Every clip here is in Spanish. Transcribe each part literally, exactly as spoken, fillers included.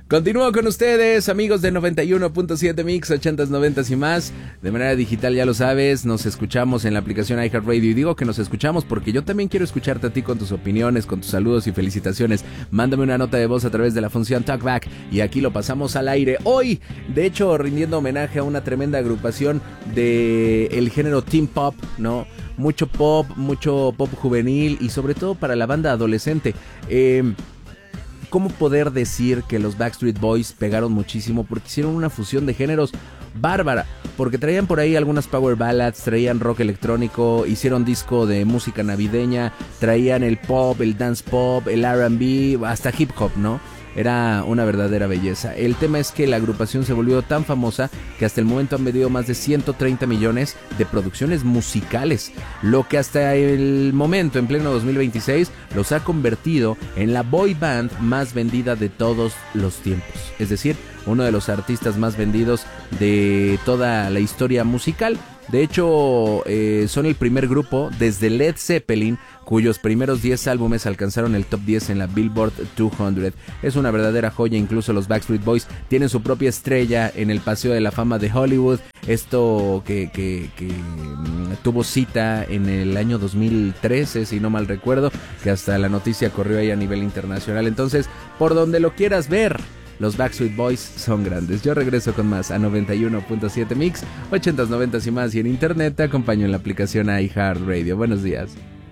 Continúo con ustedes, amigos de noventa y uno punto siete Mix, ochentas, noventas y más. De manera digital, ya lo sabes, nos escuchamos en la aplicación iHeartRadio. Y digo que nos escuchamos porque yo también quiero escucharte a ti con tus opiniones, con tus saludos y felicitaciones. Mándame una nota de voz a través de la función Talkback y aquí lo pasamos al aire. Hoy, de hecho, rindiendo homenaje a una tremenda agrupación de el género teen pop, ¿no? Mucho pop, mucho pop juvenil y sobre todo para la banda adolescente. Eh... ¿Cómo poder decir que los Backstreet Boys pegaron muchísimo? Porque hicieron una fusión de géneros bárbara, porque traían por ahí algunas power ballads, traían rock electrónico, hicieron disco de música navideña, traían el pop, el dance pop, el R and B, hasta hip hop, ¿no? Era una verdadera belleza. El tema es que la agrupación se volvió tan famosa que hasta el momento han vendido más de ciento treinta millones de producciones musicales, lo que hasta el momento, en pleno dos mil veintiséis, los ha convertido en la boy band más vendida de todos los tiempos. Es decir, uno de los artistas más vendidos de toda la historia musical. De hecho, eh, son el primer grupo desde Led Zeppelin cuyos primeros diez álbumes alcanzaron el top diez en la Billboard doscientos. Es una verdadera joya. Incluso los Backstreet Boys tienen su propia estrella en el Paseo de la Fama de Hollywood. Esto que, que, que tuvo cita en el año dos mil trece, si no mal recuerdo, que hasta la noticia corrió ahí a nivel internacional. Entonces, por donde lo quieras ver, los Backstreet Boys son grandes. Yo regreso con más a noventa y uno punto siete Mix, ochentas, noventas y más, y en internet te acompaño en la aplicación iHeartRadio. Buenos días.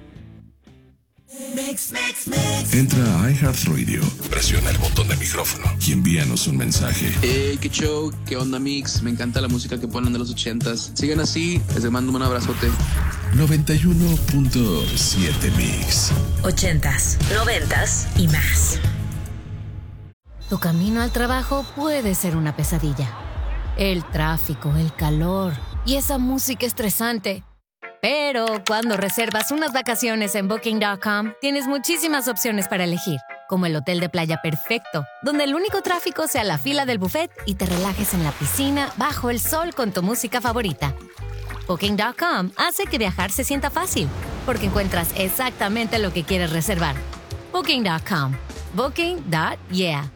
Mix, mix, mix. Entra a iHeartRadio, presiona el botón de micrófono y envíanos un mensaje. Hey, qué show, qué onda Mix, me encanta la música que ponen de los ochentas. Sigan así, les mando un abrazote. noventa y uno punto siete Mix. Ochentas, noventas y más. Tu camino al trabajo puede ser una pesadilla. El tráfico, el calor y esa música estresante. Pero cuando reservas unas vacaciones en Booking punto com, tienes muchísimas opciones para elegir, como el hotel de playa perfecto, donde el único tráfico sea la fila del buffet y te relajes en la piscina bajo el sol con tu música favorita. Booking punto com hace que viajar se sienta fácil, porque encuentras exactamente lo que quieres reservar. Booking punto com. Booking. Yeah.